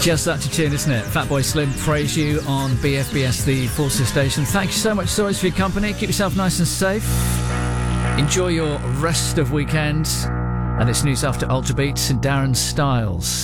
Just such a tune, isn't it? Fatboy Slim, Praise You on BFBS, the Forces station. Thank you so much, Stories, for your company. Keep yourself nice and safe. Enjoy your rest of weekend. And it's news after Ultra Beats and Darren Styles.